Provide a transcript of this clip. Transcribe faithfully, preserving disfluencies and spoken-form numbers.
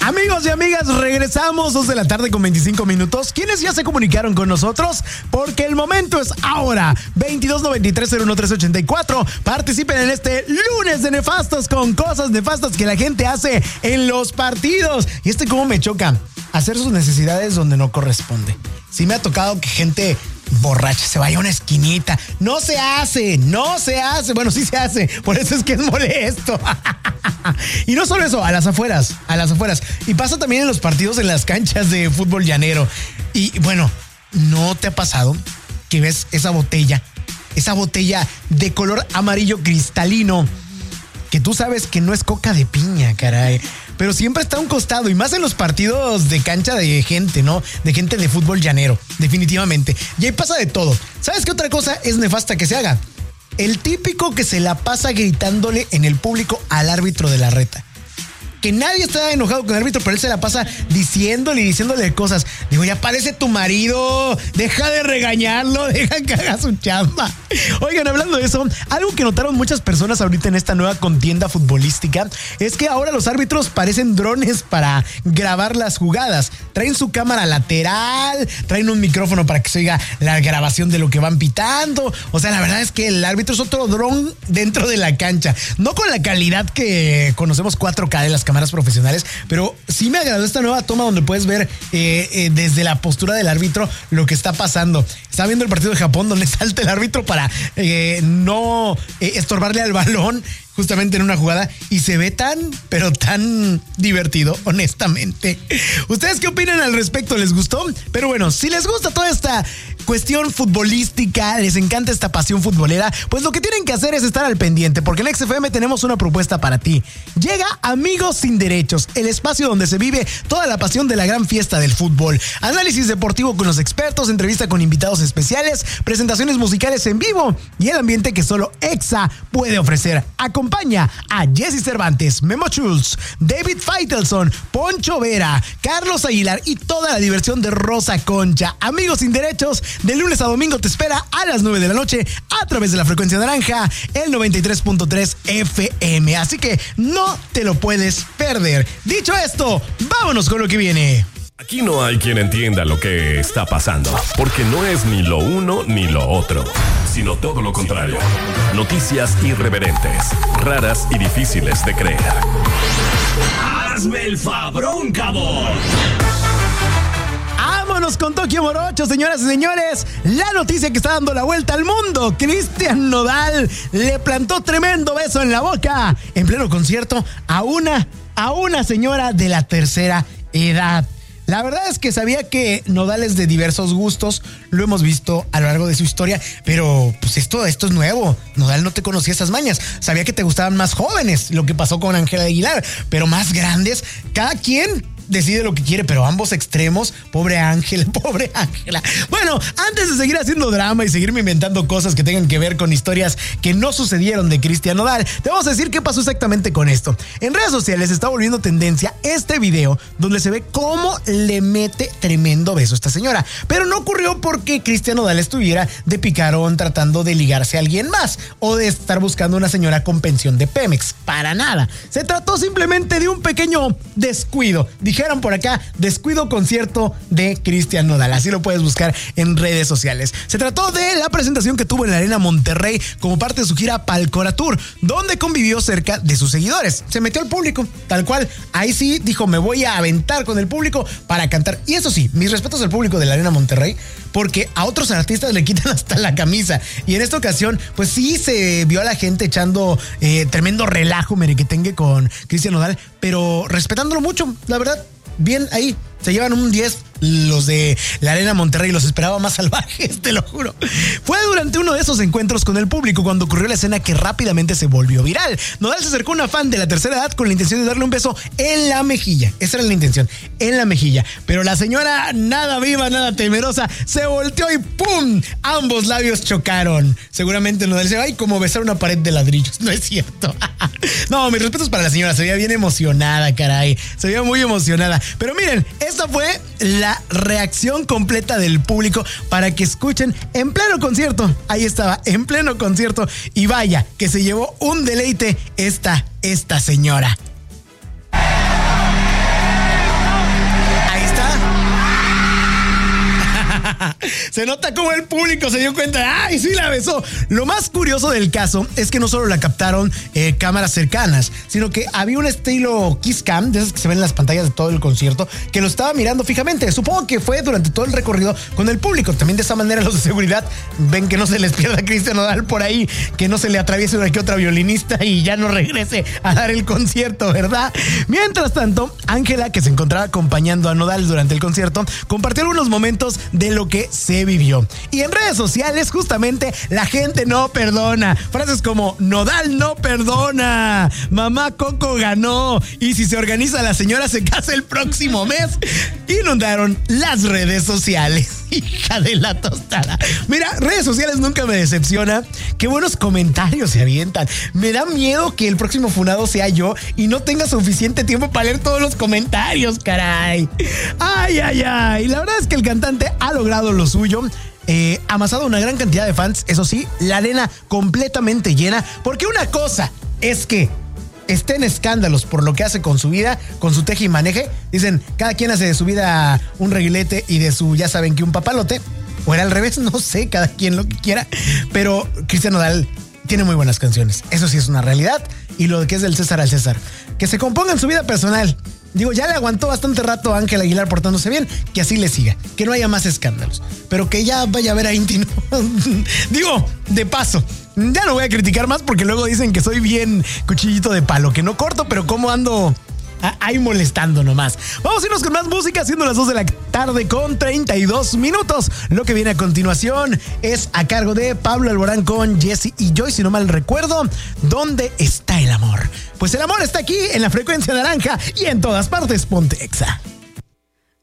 Amigos y amigas, regresamos dos de la tarde con veinticinco minutos. ¿Quiénes ya se comunicaron con nosotros? Porque el momento es ahora. veintidós noventa y tres cero uno tres ochenta y cuatro. Participen en este lunes de nefastos con cosas nefastas que la gente hace en los partidos. Y este cómo me choca. Hacer sus necesidades donde no corresponde. Sí me ha tocado que gente borracha se vaya a una esquinita. No se hace, no se hace. Bueno, sí se hace. Por eso es que es molesto. Y no solo eso, a las afueras, a las afueras. Y pasa también en los partidos en las canchas de fútbol llanero. Y bueno, ¿no te ha pasado que ves esa botella? Esa botella de color amarillo cristalino, que tú sabes que no es coca de piña, caray, pero siempre está a un costado, y más en los partidos de cancha de gente, ¿no? De gente de fútbol llanero, definitivamente. Y ahí pasa de todo. ¿Sabes qué otra cosa es nefasta que se haga? El típico que se la pasa gritándole en el público al árbitro de la reta. Que nadie está enojado con el árbitro, pero él se la pasa diciéndole y diciéndole cosas. Digo, ya parece tu marido, deja de regañarlo, deja que haga su chamba. Oigan, hablando de eso, algo que notaron muchas personas ahorita en esta nueva contienda futbolística es que ahora los árbitros parecen drones para grabar las jugadas. Traen su cámara lateral, traen un micrófono para que se oiga la grabación de lo que van pitando. O sea, la verdad es que el árbitro es otro dron dentro de la cancha. No con la calidad que conocemos cuatro K de las cámaras profesionales, pero sí me agradó esta nueva toma donde puedes ver eh, eh, desde la postura del árbitro lo que está pasando. Estaba viendo el partido de Japón donde salta el árbitro para eh, no eh, estorbarle al balón justamente en una jugada, y se ve tan, pero tan divertido, honestamente. ¿Ustedes qué opinan al respecto? ¿Les gustó? Pero bueno, si les gusta toda esta cuestión futbolística, les encanta esta pasión futbolera, pues lo que tienen que hacer es estar al pendiente, porque en X F M tenemos una propuesta para ti. Llega Amigos Sin Derechos, el espacio donde se vive toda la pasión de la gran fiesta del fútbol. Análisis deportivo con los expertos, entrevista con invitados especiales, presentaciones musicales en vivo y el ambiente que solo Exa puede ofrecer. Acompaña a Jesse Cervantes, Memo Schultz, David Feitelson, Poncho Vera, Carlos Aguilar y toda la diversión de Rosa Concha. Amigos Sin Derechos, de lunes a domingo te espera a las nueve de la noche a través de la frecuencia naranja, el noventa y tres punto tres F M. Así que no te lo puedes perder. Dicho esto, vámonos con lo que viene. Aquí no hay quien entienda lo que está pasando, porque no es ni lo uno ni lo otro, sino todo lo contrario. Noticias irreverentes, raras y difíciles de creer. ¡Hazme el fabrón, cabrón! Vámonos con Tokio Morocho, señoras y señores. La noticia que está dando la vuelta al mundo: Cristian Nodal le plantó tremendo beso en la boca en pleno concierto a una, a una señora de la tercera edad. La verdad es que sabía que Nodal es de diversos gustos, lo hemos visto a lo largo de su historia, pero pues esto, esto es nuevo. Nodal no te conocía esas mañas. Sabía que te gustaban más jóvenes, lo que pasó con Ángela Aguilar, pero más grandes, cada quien decide lo que quiere, pero ambos extremos, pobre Ángela, pobre Ángela. Bueno, antes de seguir haciendo drama y seguirme inventando cosas que tengan que ver con historias que no sucedieron de Cristian Nodal, te vamos a decir qué pasó exactamente con esto. En redes sociales está volviendo tendencia este video donde se ve cómo le mete tremendo beso a esta señora, pero no ocurrió porque Cristian Nodal estuviera de picarón tratando de ligarse a alguien más o de estar buscando una señora con pensión de Pemex, para nada. Se trató simplemente de un pequeño descuido. Dijeron por acá, descuido concierto de Cristian Nodal. Así lo puedes buscar en redes sociales. Se trató de la presentación que tuvo en la Arena Monterrey como parte de su gira Palcora Tour, donde convivió cerca de sus seguidores. Se metió al público, tal cual. Ahí sí dijo, me voy a aventar con el público para cantar. Y eso sí, mis respetos al público de la Arena Monterrey, porque a otros artistas le quitan hasta la camisa. Y en esta ocasión, pues sí se vio a la gente echando eh, tremendo relajo merequetengue con Cristian Nodal, pero respetándolo mucho, la verdad. Bien ahí, se llevan un diez los de la Arena Monterrey, los esperaba más salvajes, te lo juro. Fue durante uno de esos encuentros con el público cuando ocurrió la escena que rápidamente se volvió viral. Nodal se acercó a una fan de la tercera edad con la intención de darle un beso en la mejilla. Esa era la intención, en la mejilla. Pero la señora, nada viva, nada temerosa, se volteó y ¡pum! Ambos labios chocaron. Seguramente Nodal se va y como besar una pared de ladrillos. No es cierto. No, mis respetos para la señora, se veía bien emocionada, caray. Se veía muy emocionada. Pero miren, esta fue la reacción completa del público para que escuchen en pleno concierto. Ahí estaba, en pleno concierto. Y vaya, que se llevó un deleite esta, esta señora. Se nota como el público se dio cuenta. ¡Ay, sí la besó! Lo más curioso del caso es que no solo la captaron eh, cámaras cercanas, sino que había un estilo Kiss Cam, de esas que se ven en las pantallas de todo el concierto, que lo estaba mirando fijamente. Supongo que fue durante todo el recorrido con el público. También de esa manera los de seguridad ven que no se les pierda a Cristian Nodal por ahí, que no se le atraviese una que otra violinista y ya no regrese a dar el concierto, ¿verdad? Mientras tanto, Ángela, que se encontraba acompañando a Nodal durante el concierto, compartió algunos momentos de lo que se vivió. Y en redes sociales, justamente, la gente no perdona. Frases como, Nodal no perdona, mamá Coco ganó, y si se organiza la señora se casa el próximo mes, inundaron las redes sociales. Hija de la tostada. Mira, redes sociales nunca me decepciona. Qué buenos comentarios se avientan. Me da miedo que el próximo funado sea yo y no tenga suficiente tiempo para leer todos los comentarios, caray. Ay, ay, ay. La verdad es que el cantante ha logrado lo suyo. Eh, amasado una gran cantidad de fans. Eso sí, la arena completamente llena. Porque una cosa es que esté en escándalos por lo que hace con su vida, con su teje y maneje. Dicen, cada quien hace de su vida un reguilete y de su, ya saben que un papalote. O era al revés, no sé, cada quien lo que quiera. Pero Cristian Nodal tiene muy buenas canciones. Eso sí es una realidad. Y lo que es del César al César. Que se componga en su vida personal. Digo, ya le aguantó bastante rato a Ángel Aguilar portándose bien. Que así le siga. Que no haya más escándalos. Pero que ya vaya a ver a Inti, ¿no? Digo, de paso. Ya no voy a criticar más porque luego dicen que soy bien cuchillito de palo, que no corto, pero como ando ahí molestando nomás. Vamos a irnos con más música, siendo las dos de la tarde con treinta y dos minutos. Lo que viene a continuación es a cargo de Pablo Alborán con Jesse y Joy, si no mal recuerdo. ¿Dónde está el amor? Pues el amor está aquí en la frecuencia naranja y en todas partes. Ponte Exa.